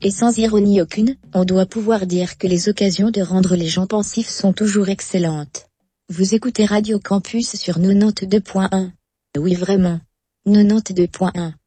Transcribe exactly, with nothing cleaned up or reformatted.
Et sans ironie aucune, on doit pouvoir dire que les occasions de rendre les gens pensifs sont toujours excellentes. Vous écoutez Radio Campus sur quatre-vingt-deux point un. Oui vraiment. quatre-vingt-deux point un.